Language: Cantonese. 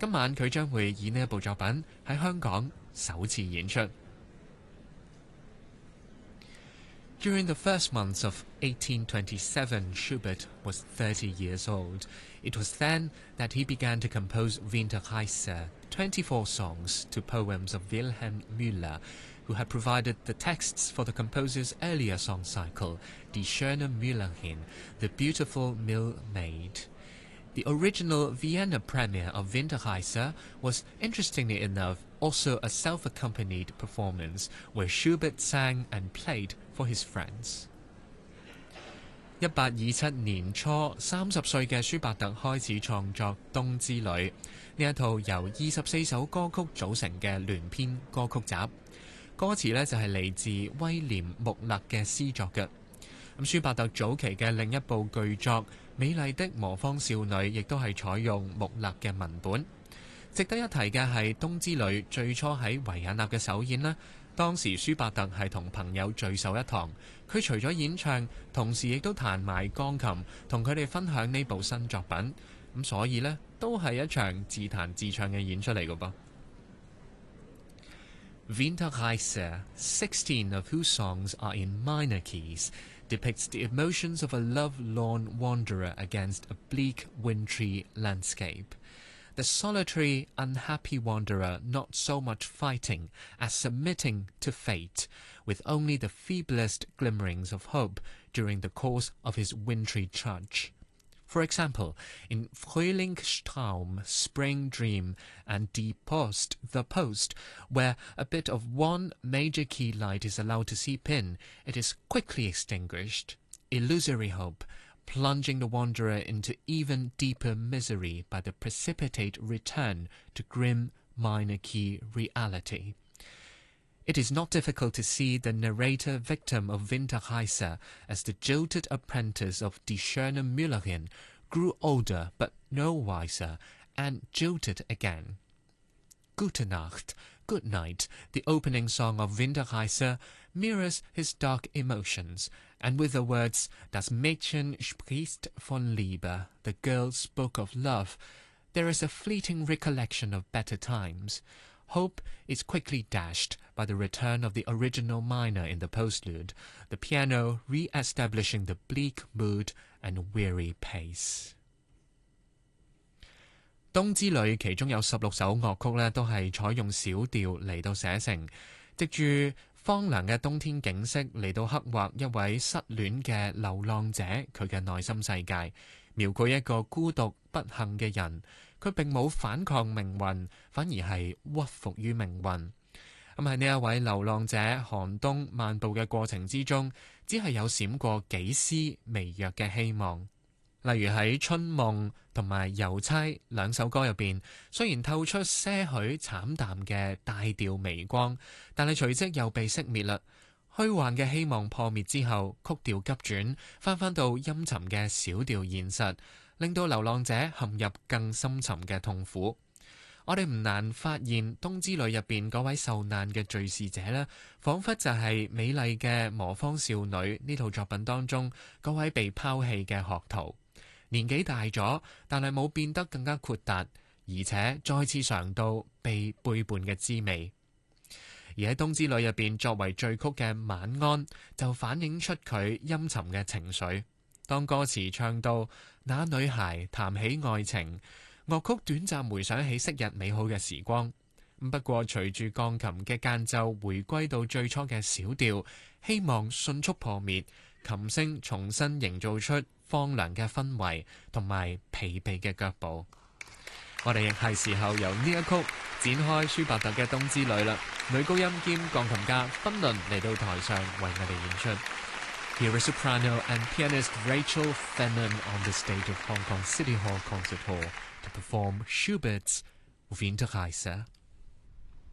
今晚佢將會以呢一部作品喺香港首次演出。During the first months of 1827, Schubert was 30 years old. It was then that he began to compose Winterreise, 24 songs to poems of Wilhelm Müller, who had provided the texts for the composer's earlier song cycle, Die schöne Müllerin, the beautiful mill maid. The original Vienna premiere of Winterreise was, interestingly enough, also a self-accompanied performance where Schubert sang and played for his friends. 1827年初，30歲嘅舒伯特開始創作《冬之旅》呢一套由24首歌曲組成嘅聯編歌曲集。歌詞呢就係嚟自威廉穆勒嘅詩作嘅。咁舒伯特早期嘅另一部巨作《美麗的魔方少女》亦都係採用穆勒嘅文本。值得一提嘅係《冬之旅》最初喺維也納嘅首演啦。當時舒伯特係同朋友聚首一堂，佢除咗演唱，同時亦都彈埋鋼琴，同佢哋分享呢部新作品。咁所以呢，都係一場自彈自唱嘅演出嚟嘅噃。Winterreise, 16 of whose songs are in minor keys, depicts the emotions of a love-lorn wanderer against a bleak, wintry landscape. The solitary, unhappy wanderer not so much fighting as submitting to fate, with only the feeblest glimmerings of hope during the course of his wintry trudge. For example, in Frühlingstraum, Spring Dream, and Die Post, The Post, where a bit of one major key light is allowed to seep in, it is quickly extinguished. Illusory hope, plunging the wanderer into even deeper misery by the precipitate return to grim minor key reality. It is not difficult to see the narrator victim of Winterreise as the jilted apprentice of Die schöne Müllerin grew older but no wiser and jilted again. Gute Nacht, Good Night, the opening song of Winterreise, mirrors his dark emotions, and with the words Das Mädchen spricht von Liebe, the girl spoke of love, there is a fleeting recollection of better times. Hope is quickly dashed by the return of the original minor in the postlude, the piano re-establishing the bleak mood and weary pace. 冬之旅其中有16首樂曲呢，都係採用小調嚟到寫成，藉住荒涼嘅冬天景色嚟到刻畫一位失戀嘅流浪者佢嘅內心世界，描繪一個孤獨不幸嘅人，佢並冇反抗命運，反而係屈服於命運。咁喺呢一位流浪者寒冬漫步嘅過程之中，只係有閃過幾絲微弱嘅希望。例如喺《春夢》同埋《郵差》兩首歌入邊，雖然透出些許慘淡嘅大調微光，但係隨即又被熄滅啦。虛幻嘅希望破滅之後，曲調急轉，返到陰沉嘅小調現實，令到流浪者陷入更深沉嘅痛苦。我哋唔難發現，冬之旅入邊嗰位受難嘅敘事者呢，彷彿就係美麗嘅魔方少女呢套作品當中嗰位被拋棄嘅學徒。年紀大咗，但係冇變得更加豁達，而且再次嘗到被背叛嘅滋味。而喺冬之旅入邊作為序曲嘅晚安，就反映出佢陰沉嘅情緒。當歌詞唱到那女孩談起愛情，樂曲短暫回想起昔日美好嘅時光。不過隨住鋼琴嘅間奏回歸到最初嘅小調，希望迅速破滅，琴聲重新營造出荒涼嘅氛圍同埋疲憊嘅腳步。我哋亦係時候由呢一曲展開舒伯特嘅冬之旅啦。女高音兼鋼琴家芬倫嚟到台上為我哋演出。Here is soprano and pianist Rachel Fennon on the stage of Hong Kong City Hall Concert Hall to perform Schubert's Winterreise.